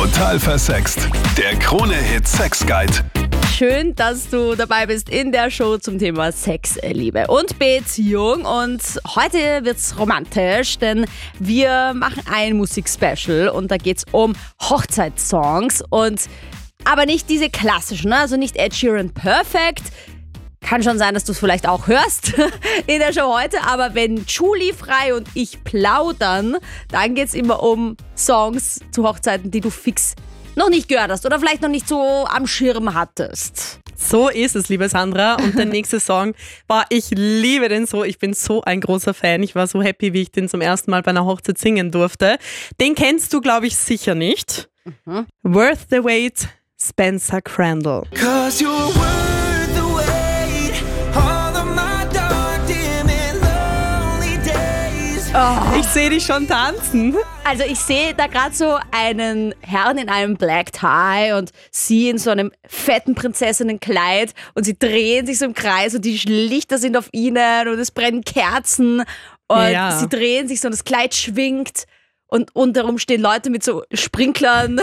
Total versext. Der Krone-Hit Sex Guide. Schön, dass du dabei bist in der Show zum Thema Sex, Liebe und Beziehung. Und heute wird's romantisch, denn wir machen ein Musikspecial und da geht's um Hochzeitssongs. Aber nicht diese klassischen, also nicht Ed Sheeran Perfect. Kann schon sein, dass du es vielleicht auch hörst in der Show heute, aber wenn Julie Frei und ich plaudern, dann geht es immer um Songs zu Hochzeiten, die du fix noch nicht gehört hast oder vielleicht noch nicht so am Schirm hattest. So ist es, liebe Sandra. Und der nächste Song, ich liebe den so. Ich bin so ein großer Fan. Ich war so happy, wie ich den zum ersten Mal bei einer Hochzeit singen durfte. Den kennst du, glaube ich, sicher nicht. Worth the Wait, Spencer Crandall. Cause you're worth the wait, all of my dark, dim and lonely days. Ich sehe dich schon tanzen. Also ich sehe da gerade so einen Herrn in einem Black Tie und sie in so einem fetten Prinzessinnenkleid und sie drehen sich so im Kreis und die Lichter sind auf ihnen und es brennen Kerzen und sie drehen sich so und das Kleid schwingt. Und rundherum stehen Leute mit so Sprinklern.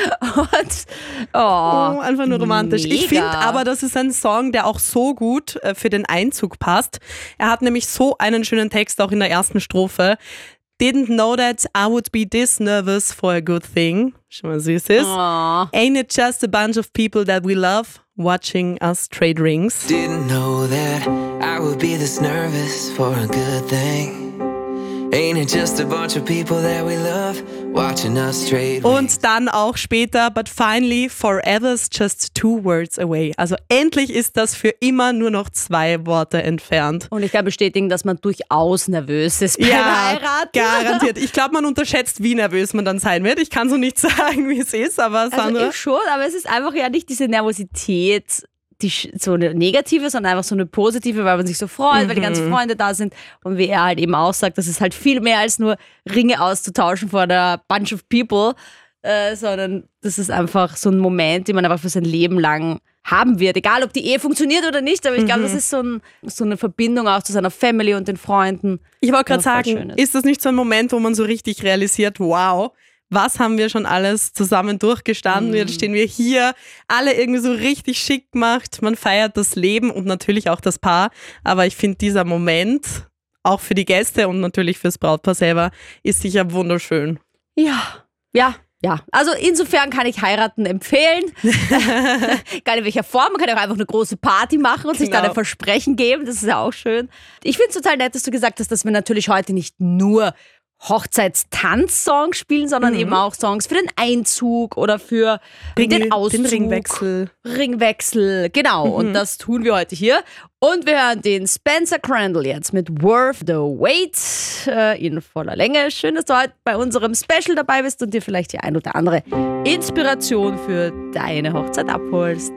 Einfach nur romantisch. Mega. Ich finde aber, das ist ein Song, der auch so gut für den Einzug passt. Er hat nämlich so einen schönen Text auch in der ersten Strophe. Didn't know that I would be this nervous for a good thing. Schon mal süß ist. Ain't it just a bunch of people that we love watching us trade rings? Didn't know that I would be this nervous for a good thing. Ain't it just a bunch of people that we love watching us trade? Und dann auch später, but finally, forever's just 2 words away. Also endlich ist das für immer nur noch 2 Worte entfernt. Und ich kann bestätigen, dass man durchaus nervös ist beim Heiraten. Garantiert. Ich glaube, man unterschätzt, wie nervös man dann sein wird. Ich kann so nicht sagen, wie es ist, aber Sandra... Also ich schon, aber es ist einfach ja nicht diese Nervosität, so eine negative, sondern einfach so eine positive, weil man sich so freut, weil die ganzen Freunde da sind und wie er halt eben auch sagt, das ist halt viel mehr als nur Ringe auszutauschen vor einer bunch of people, sondern das ist einfach so ein Moment, den man einfach für sein Leben lang haben wird, egal ob die Ehe funktioniert oder nicht, aber ich glaube, das ist so eine Verbindung auch zu seiner Family und den Freunden. Ich wollte gerade sagen, ist das nicht so ein Moment, wo man so richtig realisiert, wow, was haben wir schon alles zusammen durchgestanden? Jetzt stehen wir hier, alle irgendwie so richtig schick gemacht. Man feiert das Leben und natürlich auch das Paar. Aber ich finde, dieser Moment, auch für die Gäste und natürlich fürs Brautpaar selber, ist sicher wunderschön. Ja. Also insofern kann ich heiraten empfehlen. Egal in welcher Form. Man kann ja auch einfach eine große Party machen und sich dann ein Versprechen geben. Das ist ja auch schön. Ich finde es total nett, dass du gesagt hast, dass wir natürlich heute nicht nur Hochzeitstanz-Songs spielen, sondern eben auch Songs für den Einzug oder für den Auszug. Den Ringwechsel, genau. Und das tun wir heute hier. Und wir hören den Spencer Crandall jetzt mit Worth the Wait in voller Länge. Schön, dass du heute bei unserem Special dabei bist und dir vielleicht die ein oder andere Inspiration für deine Hochzeit abholst.